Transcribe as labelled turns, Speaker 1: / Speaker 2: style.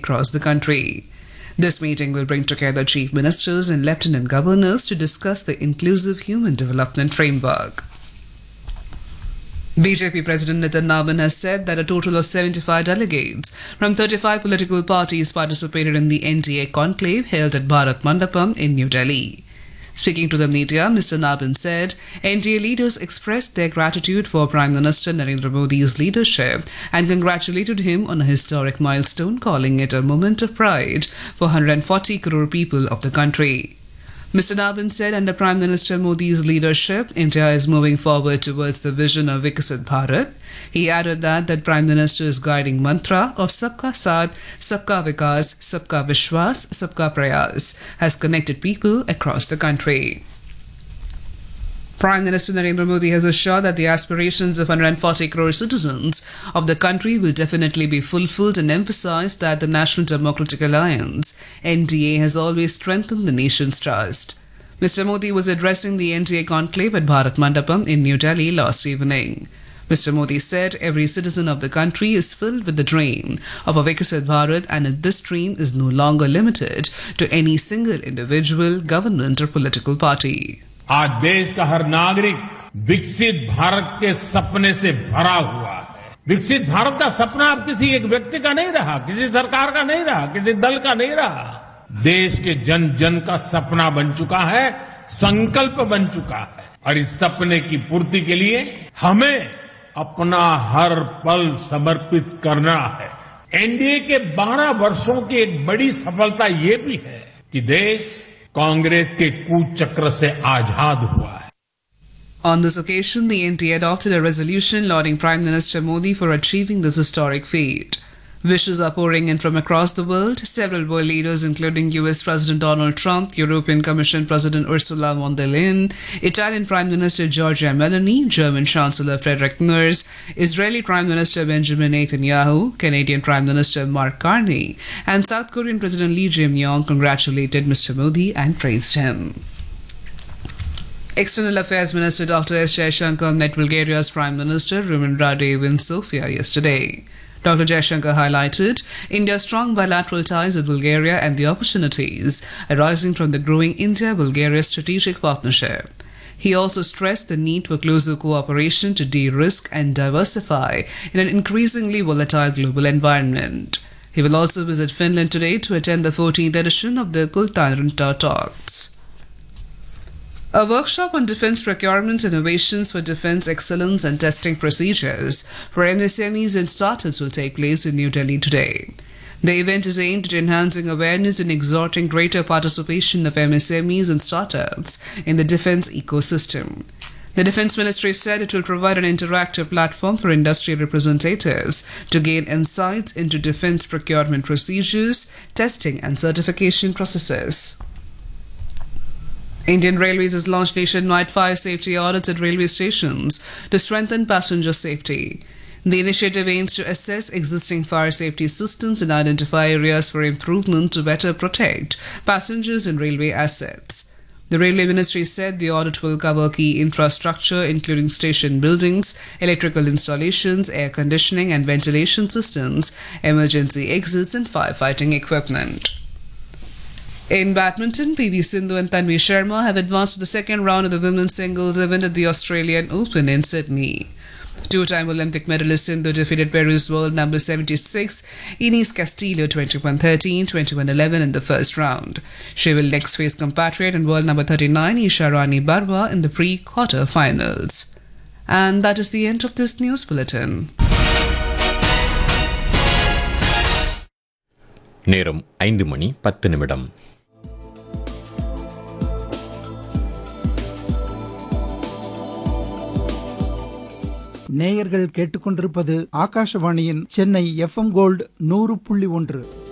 Speaker 1: across the country. This meeting will bring together chief ministers and lieutenant governors to discuss the inclusive human development framework. BJP President Nitin Naban has said that a total of 75 delegates from 35 political parties participated in the NDA conclave held at Bharat Mandapam in New Delhi. Speaking to the media, Mr. Naban said NDA leaders expressed their gratitude for Prime Minister Narendra Modi's leadership and congratulated him on a historic milestone, calling it a moment of pride for 140 crore people of the country. Mr. Naban said under Prime Minister Modi's leadership, India is moving forward towards the vision of Viksit Bharat. He added that Prime Minister's guiding mantra of Sabka Saath, Sabka Vikas, Sabka Vishwas, Sabka Prayas has connected people across the country. Prime Minister Narendra Modi has assured that the aspirations of 140 crore citizens of the country will definitely be fulfilled and emphasized that the National Democratic Alliance, NDA, has always strengthened the nation's trust. Mr. Modi was addressing the NDA conclave at Bharat Mandapam in New Delhi last evening. Mr. Modi said every citizen of the country is filled with the dream of a Viksit Bharat, and this dream is no longer limited to any single individual, government or political party.
Speaker 2: आज देश का हर नागरिक विकसित भारत के सपने से भरा हुआ है। विकसित भारत का सपना अब किसी एक व्यक्ति का नहीं रहा, किसी सरकार का नहीं रहा, किसी दल का नहीं रहा। देश के जन जन का सपना बन चुका है, संकल्प बन चुका है, और इस सपने की पूर्ति के लिए हमें अपना हर पल समर्पित करना है। एनडीए के 12 वर्षों की एक बड़ी सफलता ये भी है कि देश कांग्रेस के कूचक्र से आजाद हुआ है.
Speaker 1: On this occasion, the NDA adopted a resolution lauding Prime Minister Modi for achieving this historic feat. Wishes are pouring in from across the world. Several world leaders, including US President Donald Trump, European Commission President Ursula von der Leyen, Italian Prime Minister Giorgia Meloni, German Chancellor Friedrich Merz, Israeli Prime Minister Benjamin Netanyahu, Canadian Prime Minister Mark Carney, and South Korean President Lee Jae-myung congratulated Mr. Modi and praised him. External Affairs Minister Dr. S. Jaishankar met Bulgaria's Prime Minister Rumen Radev in Sofia yesterday. Dr. Jaishankar highlighted India's strong bilateral ties with Bulgaria and the opportunities arising from the growing India-Bulgaria strategic partnership. He also stressed the need for closer cooperation to de-risk and diversify in an increasingly volatile global environment. He will also visit Finland today to attend the 14th edition of the Kultaranta Talks. A workshop on defence procurement innovations for defence excellence and testing procedures for MSMEs and startups will take place in New Delhi today. The event is aimed at enhancing awareness and exhorting greater participation of MSMEs and startups in the defence ecosystem. The Defence Ministry said it will provide an interactive platform for industry representatives to gain insights into defence procurement procedures, testing and certification processes. Indian Railways has launched nationwide fire safety audits at railway stations to strengthen passenger safety. The initiative aims to assess existing fire safety systems and identify areas for improvement to better protect passengers and railway assets. The Railway Ministry said the audit will cover key infrastructure including station buildings, electrical installations, air conditioning and ventilation systems, emergency exits and firefighting equipment. In badminton, PV Sindhu and Tanvi Sharma have advanced to the second round of the women's singles event at the Australian Open in Sydney. Two-time Olympic medalist Sindhu defeated Peru's world number 76, Inés Castillo 21-13, 21-11 in the first round. She will next face compatriot and world number 39, Isha Rani Barwa in the pre-quarter finals. And that is the end of this news bulletin.
Speaker 3: நேரம் 5:10.
Speaker 4: நேயர்கள் கேட்டுக்கொண்டிருப்பது ஆகாஷவாணியின் Chennai FM gold 100.1.